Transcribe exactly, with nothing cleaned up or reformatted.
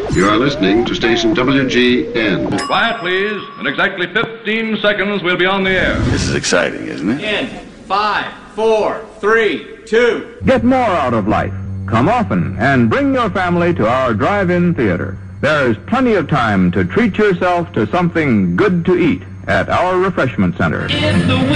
You are listening to station W G N. Quiet, please. In exactly fifteen seconds, we'll be on the air. This is exciting, isn't it? In five, four, three, two. Get more out of life. Come often and bring your family to our drive-in theater. There's plenty of time to treat yourself to something good to eat at our refreshment center. If the